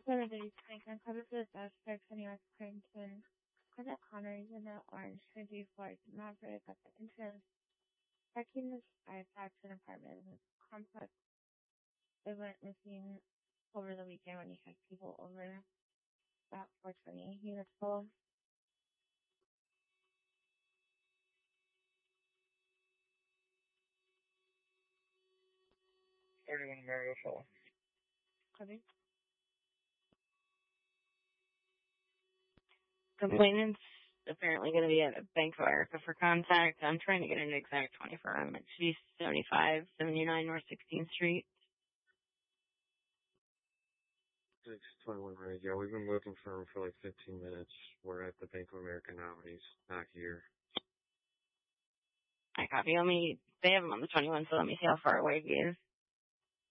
Saturday, and cover to the desk for West Clinton. Contact Connor in the orange 24 Maverick at the entrance. Checking the iPad to an apartment in the complex. They went missing over the weekend when he had people over about 420 units full. 31 Mario Fall. Copy. Complainant's apparently going to be at Bank of America for contact. I'm trying to get an exact 24 hour. It should be 7579 North 16th Street. 621 right. Yeah, we've been looking for him for like 15 minutes. We're at the Bank of America now, and he's not here. I copy. They have him on the 21, so let me see how far away he is.